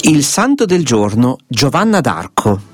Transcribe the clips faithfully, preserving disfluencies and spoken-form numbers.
Il santo del giorno, Giovanna d'Arco.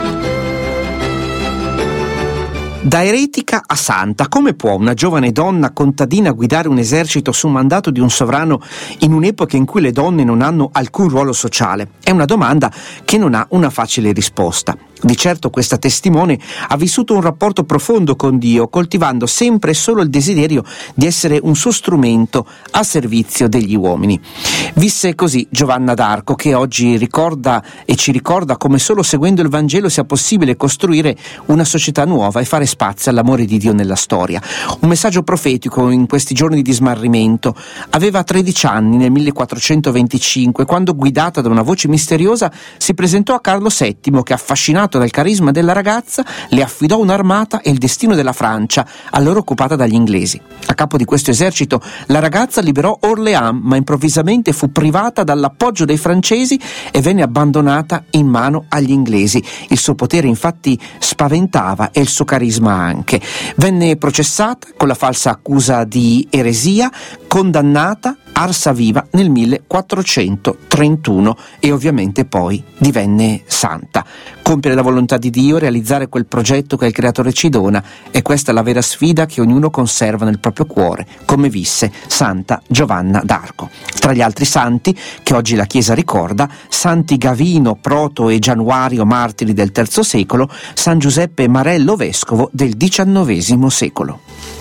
Da eretica a santa, come può una giovane donna contadina guidare un esercito su mandato di un sovrano in un'epoca in cui le donne non hanno alcun ruolo sociale? È una domanda che non ha una facile risposta. Di certo questa testimone ha vissuto un rapporto profondo con Dio, coltivando sempre e solo il desiderio di essere un suo strumento a servizio degli uomini. Visse così Giovanna d'Arco, che oggi ricorda e ci ricorda come solo seguendo il Vangelo sia possibile costruire una società nuova e fare spazio all'amore di Dio nella storia. Un messaggio profetico in questi giorni di smarrimento. Aveva tredici anni nel millequattrocentoventicinque, quando, guidata da una voce misteriosa, si presentò a Carlo settimo, che, affascinato dal carisma della ragazza, le affidò un'armata e il destino della Francia, allora occupata dagli inglesi. A capo di questo esercito la ragazza liberò Orléans, ma improvvisamente fu privata dall'appoggio dei francesi e venne abbandonata in mano agli inglesi. Il suo potere infatti spaventava e il suo carisma anche. Venne processata con la falsa accusa di eresia, condannata, arsa viva nel millequattrocentotrentuno e ovviamente poi divenne santa. Compiere la volontà di Dio, realizzare quel progetto che il Creatore ci dona, è questa la vera sfida che ognuno conserva nel proprio cuore, come visse Santa Giovanna d'Arco. Tra gli altri santi che oggi la Chiesa ricorda, Santi Gavino, Proto e Januario, martiri del terzo secolo, San Giuseppe Marello, vescovo del diciannovesimo secolo.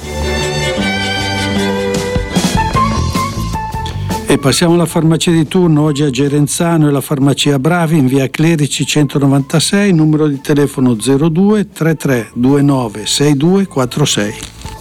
E passiamo alla farmacia di turno, oggi a Gerenzano e la farmacia Bravi in via Clerici centonovantasei, numero di telefono zero due trentatré ventinove sessantadue quarantasei.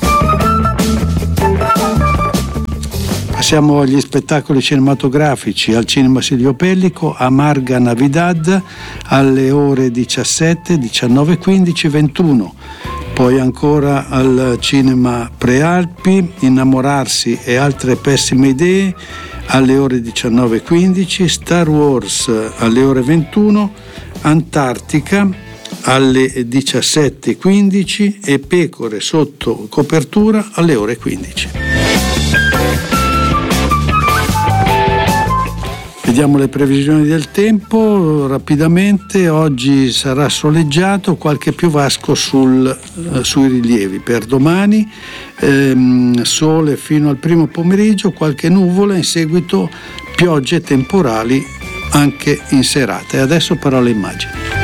Passiamo agli spettacoli cinematografici. Al Cinema Silvio Pellico, Amarga Navidad alle ore diciassette, diciannove, quindici, ventuno. Poi ancora al Cinema Prealpi, Innamorarsi e altre pessime idee alle ore diciannove e quindici, Star Wars alle ore ventuno, Antartica alle diciassette e quindici e Pecore sotto copertura alle ore quindici. Vediamo le previsioni del tempo rapidamente. Oggi sarà soleggiato, qualche piovasco sul, eh, sui rilievi. Per domani ehm, sole fino al primo pomeriggio, qualche nuvola, in seguito piogge temporali anche in serata. E adesso però le immagini.